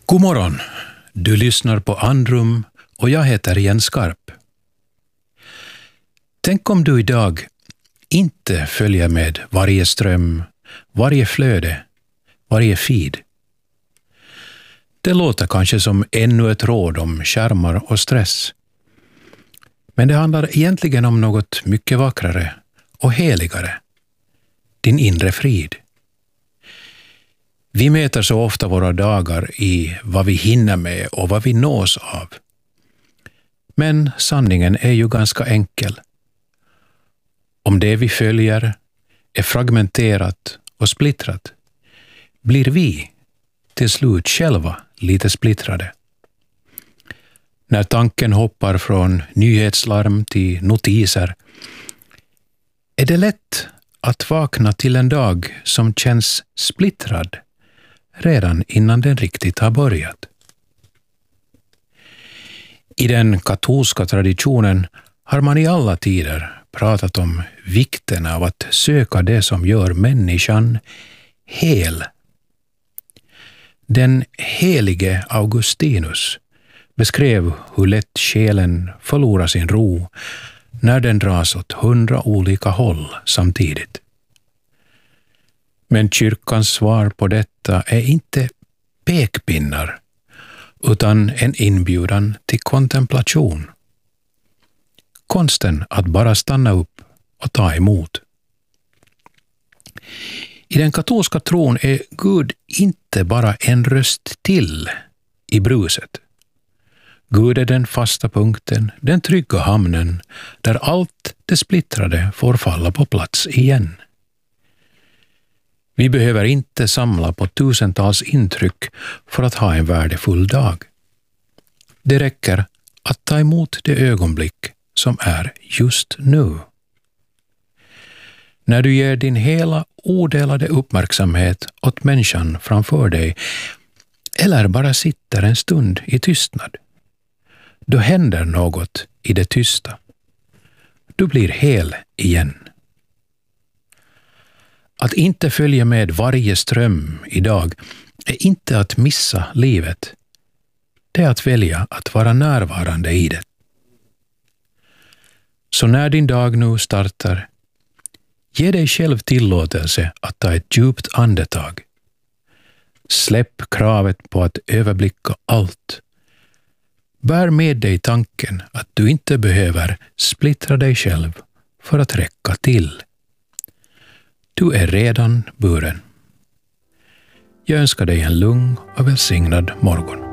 God morgon! Du lyssnar på Andrum och jag heter Jens Skarp. Tänk om du idag inte följer med varje ström, varje flöde, varje feed. Det låter kanske som ännu ett råd om skärmar och stress. Men det handlar egentligen om något mycket vackrare och heligare. Din inre frid. Vi mäter så ofta våra dagar i vad vi hinner med och vad vi nås av. Men sanningen är ju ganska enkel. Om det vi följer är fragmenterat och splittrat, blir vi till slut själva lite splittrade. När tanken hoppar från nyhetslarm till notiser är det lätt att vakna till en dag som känns splittrad redan innan den riktigt har börjat. I den katolska traditionen har man i alla tider pratat om vikten av att söka det som gör människan hel. Den helige Augustinus beskrev hur lätt själen förlorar sin ro när den dras åt 100 olika håll samtidigt. Men kyrkans svar på detta är inte pekpinnar utan en inbjudan till kontemplation. Konsten att bara stanna upp och ta emot. I den katolska tron är Gud inte bara en röst till i bruset. Gud är den fasta punkten, den trygga hamnen, där allt det splittrade får falla på plats igen. Vi behöver inte samla på tusentals intryck för att ha en värdefull dag. Det räcker att ta emot det ögonblick som är just nu. När du ger din hela odelade uppmärksamhet åt människan framför dig eller bara sitter en stund i tystnad, då händer något i det tysta. Du blir hel igen. Att inte följa med varje ström idag är inte att missa livet. Det är att välja att vara närvarande i det. Så när din dag nu startar, ge dig själv tillåtelse att ta ett djupt andetag. Släpp kravet på att överblicka allt. Bär med dig tanken att du inte behöver splittra dig själv för att räcka till. Du är redan buren. Jag önskar dig en lugn och välsignad morgon.